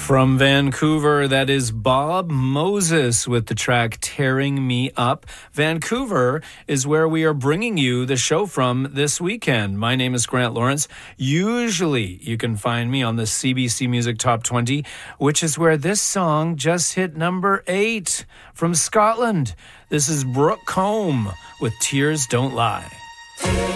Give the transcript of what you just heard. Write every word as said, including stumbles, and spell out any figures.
From Vancouver, that is Bob Moses with the track Tearing Me Up. Vancouver is where we are bringing you the show from this weekend. My name is Grant Lawrence. Usually you can find me on the C B C Music Top twenty, which is where this song just hit number eight. From Scotland, this is Brooke Combe with Tears Don't Lie.